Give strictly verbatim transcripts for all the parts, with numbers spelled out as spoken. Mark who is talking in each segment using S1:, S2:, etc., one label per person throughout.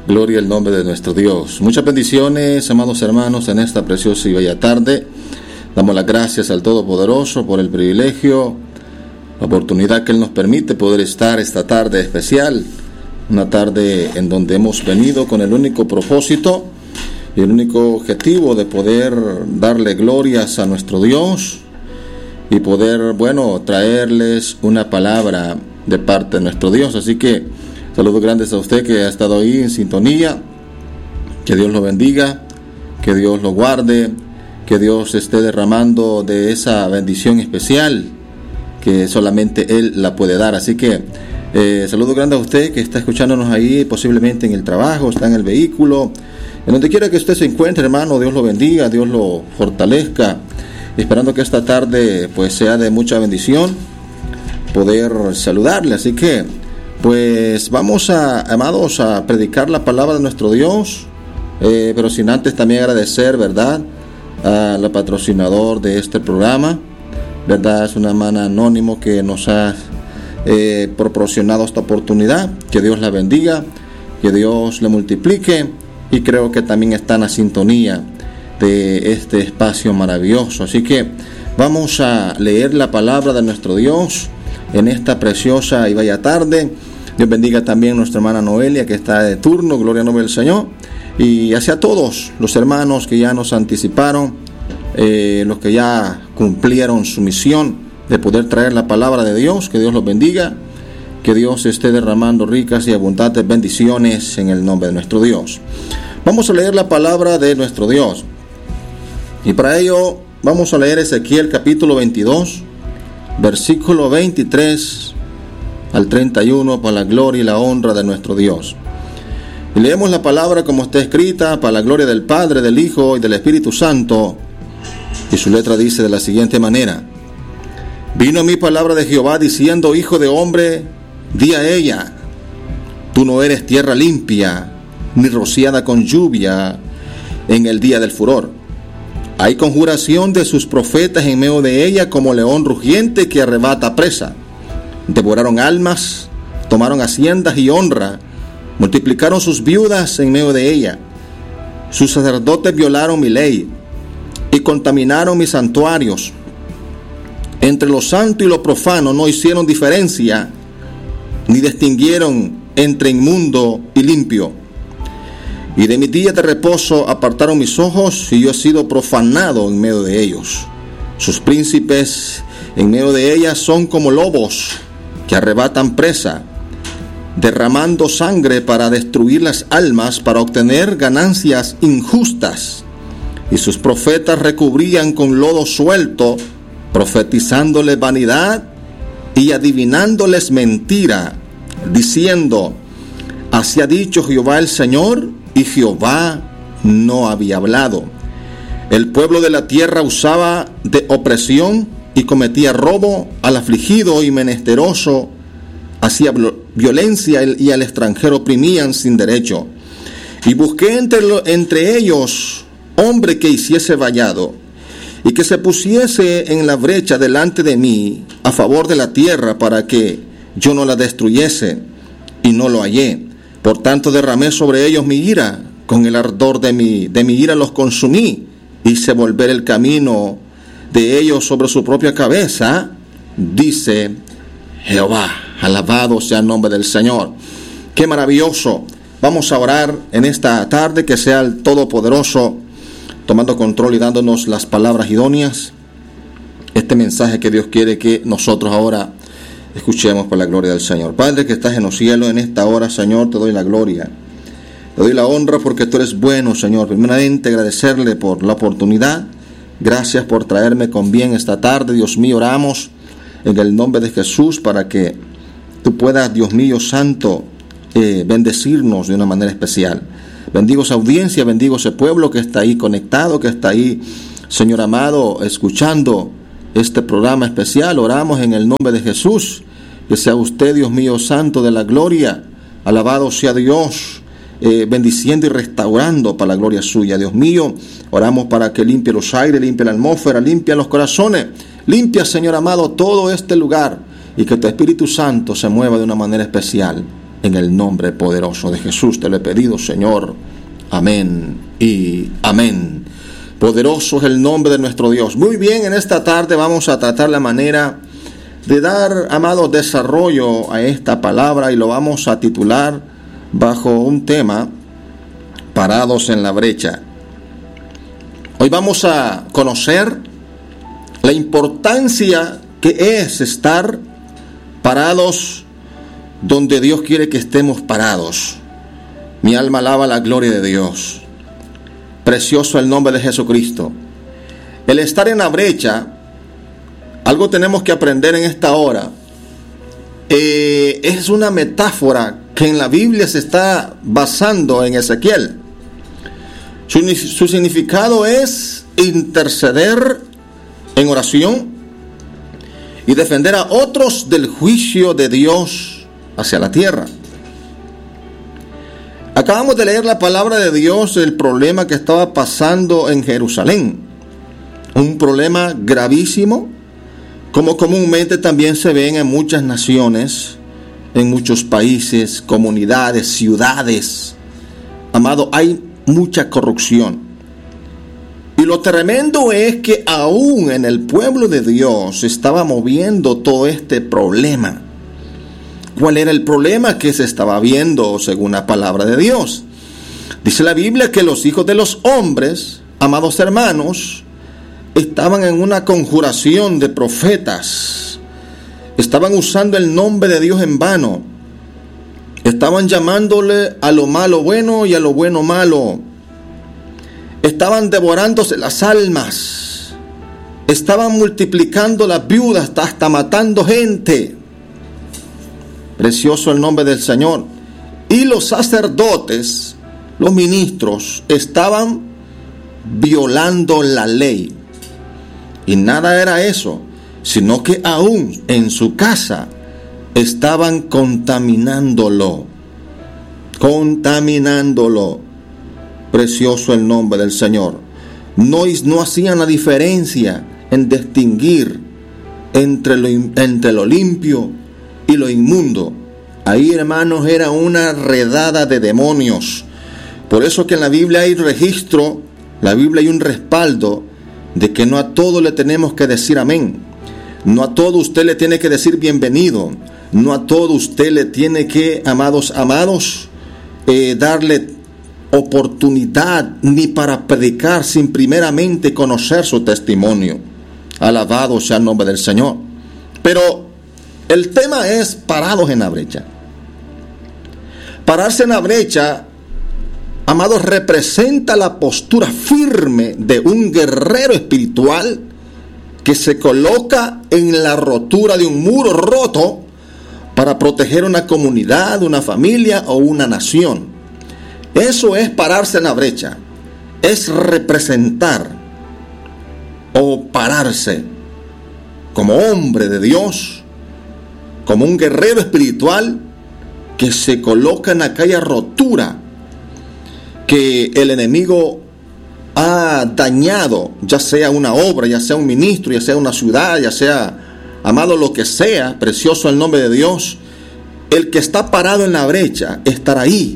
S1: Gloria al nombre de nuestro Dios. Muchas bendiciones, amados hermanos, en esta preciosa y bella tarde. Damos las gracias al Todopoderoso por el privilegio, la oportunidad que Él nos permite poder estar esta tarde especial. Una tarde en donde hemos venido con el único propósito y el único objetivo de poder darle glorias a nuestro Dios y poder, bueno, traerles una palabra de parte de nuestro Dios. Así que saludos grandes a usted que ha estado ahí en sintonía. Que Dios lo bendiga, que Dios lo guarde, que Dios esté derramando de esa bendición especial que solamente Él la puede dar. Así que eh, saludos grandes a usted que está escuchándonos ahí, posiblemente en el trabajo, está en el vehículo, en donde quiera que usted se encuentre, hermano. Dios lo bendiga, Dios lo fortalezca, esperando que esta tarde pues sea de mucha bendición poder saludarle. Así que pues vamos a, amados, a predicar la palabra de nuestro Dios, eh, pero sin antes también agradecer, ¿verdad?, a la patrocinador de este programa, ¿verdad? Es una hermana anónimo que nos ha eh, proporcionado esta oportunidad. Que Dios la bendiga, que Dios le multiplique, y creo que también está en la sintonía de este espacio maravilloso. Así que vamos a leer la palabra de nuestro Dios en esta preciosa y bella tarde. Dios bendiga también a nuestra hermana Noelia, que está de turno. Gloria al nombre del Señor. Y hacia todos los hermanos que ya nos anticiparon, eh, los que ya cumplieron su misión de poder traer la palabra de Dios. Que Dios los bendiga, que Dios esté derramando ricas y abundantes bendiciones en el nombre de nuestro Dios. Vamos a leer la palabra de nuestro Dios, y para ello vamos a leer Ezequiel capítulo veintidós, versículo veintitrés al treinta y uno, para la gloria y la honra de nuestro Dios. Y leemos la palabra como está escrita, para la gloria del Padre, del Hijo y del Espíritu Santo. Y su letra dice de la siguiente manera: Vino a mí palabra de Jehová diciendo: Hijo de hombre, di a ella, tú no eres tierra limpia, ni rociada con lluvia en el día del furor. Hay conjuración de sus profetas en medio de ella, como león rugiente que arrebata presa. Devoraron almas, tomaron haciendas y honra, multiplicaron sus viudas en medio de ella. Sus sacerdotes violaron mi ley y contaminaron mis santuarios. Entre lo santo y lo profano no hicieron diferencia, ni distinguieron entre inmundo y limpio. Y de mis días de reposo apartaron mis ojos, y yo he sido profanado en medio de ellos. Sus príncipes en medio de ellas son como lobos que arrebatan presa, derramando sangre para destruir las almas, para obtener ganancias injustas. Y sus profetas recubrían con lodo suelto, profetizándoles vanidad y adivinándoles mentira, diciendo: Así ha dicho Jehová el Señor, y Jehová no había hablado. El pueblo de la tierra usaba de opresión y cometía robo al afligido y menesteroso, hacía violencia y al extranjero oprimían sin derecho. Y busqué entre, lo, entre ellos hombre que hiciese vallado y que se pusiese en la brecha delante de mí a favor de la tierra, para que yo no la destruyese, y no lo hallé. Por tanto derramé sobre ellos mi ira, con el ardor de mi, de mi ira los consumí, hice volver el camino de ellos sobre su propia cabeza, dice Jehová. Alabado sea el nombre del Señor. Qué maravilloso. Vamos a orar en esta tarde, que sea el Todopoderoso tomando control y dándonos las palabras idóneas. Este mensaje que Dios quiere que nosotros ahora escuchemos por la gloria del Señor. Padre que estás en los cielos, en esta hora, Señor, te doy la gloria, te doy la honra, porque tú eres bueno, Señor. Primeramente agradecerle por la oportunidad. Gracias por traerme con bien esta tarde, Dios mío. Oramos en el nombre de Jesús para que tú puedas, Dios mío santo, eh, bendecirnos de una manera especial. Bendigo esa audiencia, bendigo ese pueblo que está ahí conectado, que está ahí, Señor amado, escuchando este programa especial. Oramos en el nombre de Jesús, que sea usted, Dios mío santo de la gloria, alabado sea Dios, eh, bendiciendo y restaurando para la gloria suya. Dios mío, oramos para que limpie los aires, limpie la atmósfera, limpie los corazones, limpia, Señor amado, todo este lugar, y que tu Espíritu Santo se mueva de una manera especial. en el nombre poderoso de Jesús. Te lo he pedido, Señor. Amén y amén. Poderoso es el nombre de nuestro Dios. Muy bien, en esta tarde vamos a tratar la manera de dar, amado, desarrollo a esta palabra, y lo vamos a titular bajo un tema: parados en la brecha. Hoy vamos a conocer la importancia que es estar parados donde Dios quiere que estemos parados. Mi alma alaba la gloria de Dios. Precioso el nombre de Jesucristo. El estar en la brecha, algo tenemos que aprender en esta hora. Eh, es una metáfora que en la Biblia se está basando en Ezequiel. Su, su significado es interceder en oración y defender a otros del juicio de Dios hacia la tierra. Acabamos de leer la palabra de Dios del problema que estaba pasando en Jerusalén. Un problema gravísimo, como comúnmente también se ven en muchas naciones, en muchos países, comunidades, ciudades. Amado, hay mucha corrupción. Y lo tremendo es que aún en el pueblo de Dios se estaba moviendo todo este problema. ¿Cuál era el problema que se estaba viendo según la palabra de Dios? Dice la Biblia que los hijos de los hombres, amados hermanos, estaban en una conjuración de profetas. Estaban usando el nombre de Dios en vano. Estaban llamándole a lo malo bueno y a lo bueno malo. Estaban devorándose las almas. Estaban multiplicando las viudas, hasta matando gente. Precioso el nombre del Señor. Y los sacerdotes, los ministros, estaban violando la ley. Y nada era eso, sino que aún en su casa estaban contaminándolo. Contaminándolo. Precioso el nombre del Señor. No, no hacían la diferencia en distinguir entre lo, entre lo limpio y lo inmundo. Ahí, hermanos, era una redada de demonios. Por eso que en la Biblia hay registro, la Biblia hay un respaldo de que no a todo le tenemos que decir amén. No a todo usted le tiene que decir bienvenido. No a todo usted le tiene que, amados, amados, eh, darle oportunidad ni para predicar sin primeramente conocer su testimonio. Alabado sea el nombre del Señor. Pero el tema es parados en la brecha. Pararse en la brecha, amados, representa la postura firme de un guerrero espiritual que se coloca en la rotura de un muro roto para proteger una comunidad, una familia o una nación. Eso es pararse en la brecha. Es representar o pararse como hombre de Dios, como un guerrero espiritual que se coloca en aquella rotura que el enemigo ha dañado, ya sea una obra, ya sea un ministro, ya sea una ciudad, ya sea, amado, lo que sea, precioso el nombre de Dios. El que está parado en la brecha estará ahí.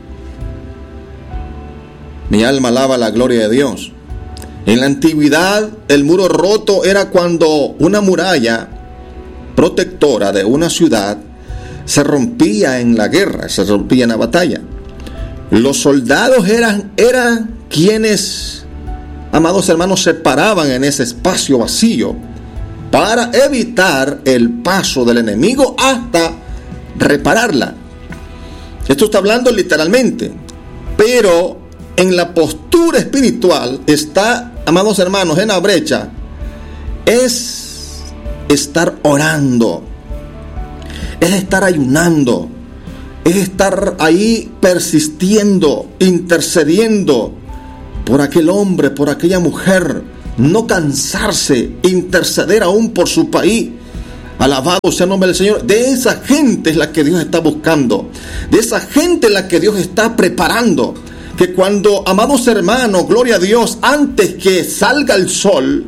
S1: Mi alma alaba la gloria de Dios. En la antigüedad, el muro roto era cuando una muralla protectora de una ciudad se rompía en la guerra, se rompía en la batalla. Los soldados eran, eran quienes, amados hermanos, se paraban en ese espacio vacío para evitar el paso del enemigo hasta repararla. Esto está hablando literalmente, pero en la postura espiritual está, amados hermanos, en la brecha, es estar orando, es estar ayunando, es estar ahí persistiendo, intercediendo por aquel hombre, por aquella mujer, no cansarse, interceder aún por su país. Alabado sea el nombre del Señor. De esa gente es la que Dios está buscando, de esa gente es la que Dios está preparando. Que cuando, amados hermanos, gloria a Dios, antes que salga el sol,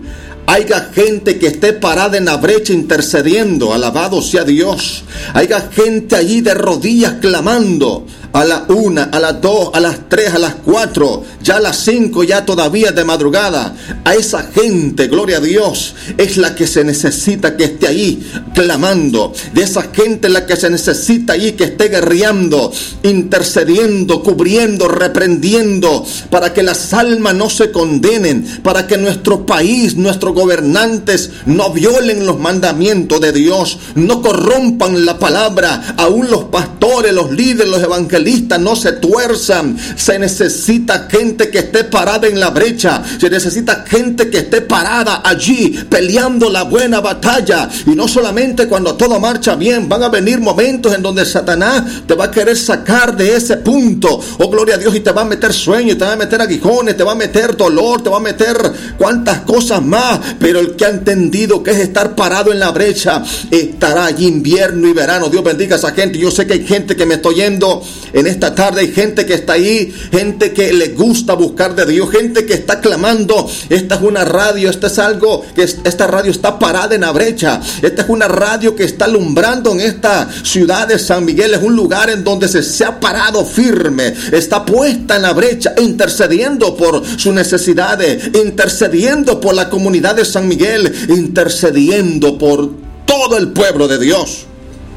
S1: haya gente que esté parada en la brecha intercediendo, alabado sea Dios. Haya gente allí de rodillas clamando, a la una, a las dos, a las tres, a las cuatro, ya a las cinco, ya todavía de madrugada. A esa gente, gloria a Dios, es la que se necesita que esté ahí clamando. De esa gente es la que se necesita allí que esté guerreando, intercediendo, cubriendo, reprendiendo, para que las almas no se condenen, para que nuestro país, nuestros gobernantes no violen los mandamientos de Dios, no corrompan la palabra, aún los pastores, los líderes, los evangelistas no se tuerzan. Se necesita gente que esté parada en la brecha, se necesita gente que esté parada allí peleando la buena batalla. Y no solamente cuando todo marcha bien, van a venir momentos en donde Satanás te va a querer sacar de ese punto, oh gloria a Dios, y te va a meter sueños, te va a meter aguijones, te va a meter dolor, te va a meter cuantas cosas más. Pero el que ha entendido que es estar parado en la brecha, estará allí invierno y verano. Dios bendiga a esa gente. Yo sé que hay gente que me está oyendo en esta tarde, hay gente que está ahí, gente que le gusta buscar de Dios, gente que está clamando. Esta es una radio, esta es algo que es, esta radio está parada en la brecha. Esta es una radio que está alumbrando en esta ciudad de San Miguel. Es un lugar en donde se, se ha parado firme, está puesta en la brecha, intercediendo por sus necesidades, intercediendo por la comunidad de San Miguel, intercediendo por todo el pueblo de Dios.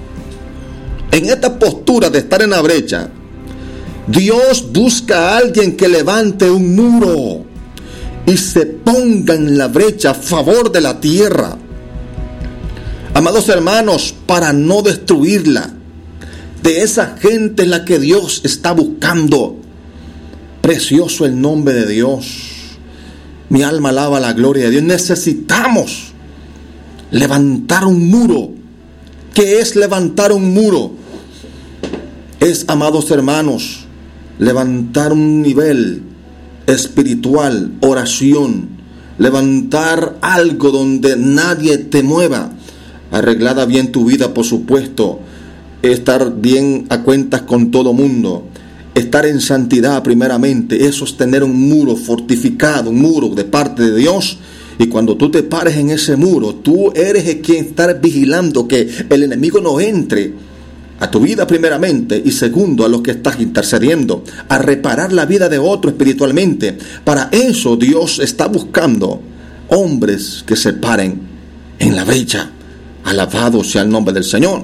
S1: En esta postura de estar en la brecha, Dios busca a alguien que levante un muro y se ponga en la brecha a favor de la tierra. Amados hermanos, para no destruirla. De esa gente es la que Dios está buscando. Precioso el nombre de Dios. Mi alma alaba la gloria de Dios. Necesitamos levantar un muro. ¿Qué es levantar un muro? Es, amados hermanos, levantar un nivel espiritual, oración, levantar algo donde nadie te mueva. Arreglada bien tu vida, por supuesto, estar bien a cuentas con todo mundo, estar en santidad primeramente. Eso es tener un muro fortificado, un muro de parte de Dios. Y cuando tú te pares en ese muro, tú eres el quien está vigilando que el enemigo no entre a tu vida primeramente, y segundo a los que estás intercediendo, a reparar la vida de otro espiritualmente. Para eso Dios está buscando hombres que se paren en la brecha. Alabado sea el nombre del Señor.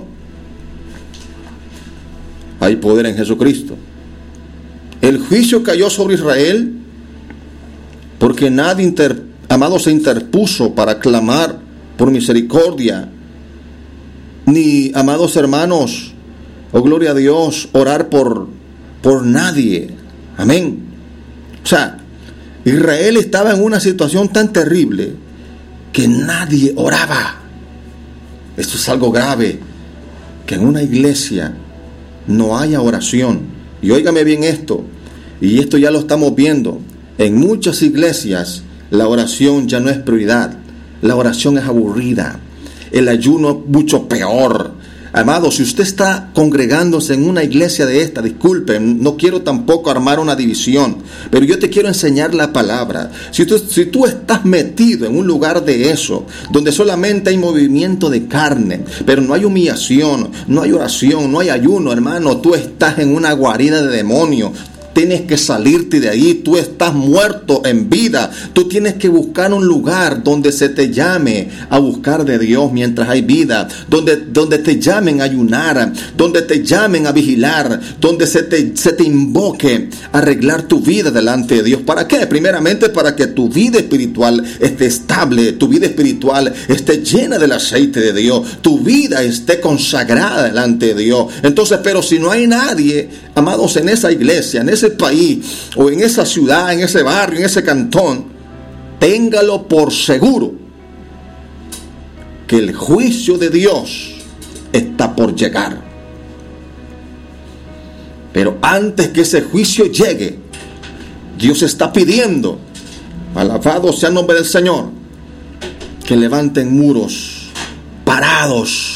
S1: Hay poder en Jesucristo. El juicio cayó sobre Israel porque nadie inter, amado, se interpuso para clamar por misericordia, ni, amados hermanos, oh gloria a Dios, orar por, por nadie. Amén. O sea, Israel estaba en una situación tan terrible que nadie oraba. Esto es algo grave, que en una iglesia no haya oración. Y óigame bien esto, y esto ya lo estamos viendo. En muchas iglesias la oración ya no es prioridad. La oración es aburrida. El ayuno es mucho peor. Amado, si usted está congregándose en una iglesia de esta, disculpen, no quiero tampoco armar una división, pero yo te quiero enseñar la palabra. Si tú, si tú estás metido en un lugar de eso, donde solamente hay movimiento de carne, pero no hay humillación, no hay oración, no hay ayuno, hermano, tú estás en una guarida de demonios. Tienes que salirte de ahí. Tú estás muerto en vida. Tú tienes que buscar un lugar donde se te llame a buscar de Dios mientras hay vida, donde, donde te llamen a ayunar, donde te llamen a vigilar, donde se te, se te invoque a arreglar tu vida delante de Dios. ¿Para qué? Primeramente para que tu vida espiritual esté estable, tu vida espiritual esté llena del aceite de Dios, tu vida esté consagrada delante de Dios. Entonces, pero si no hay nadie, amados, en esa iglesia, en ese país o en esa ciudad, en ese barrio, en ese cantón, téngalo por seguro que el juicio de Dios está por llegar. Pero antes que ese juicio llegue, Dios está pidiendo, alabado sea el nombre del Señor, que levanten muros parados